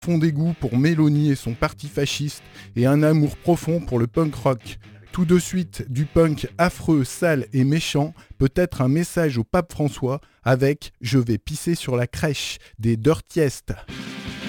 Fond d'égout pour Mélanie et son parti fasciste et un amour profond pour le punk rock. Tout de suite, du punk affreux, sale et méchant, peut-être un message au pape François avec « Je vais pisser sur la crèche » des Dirtiest.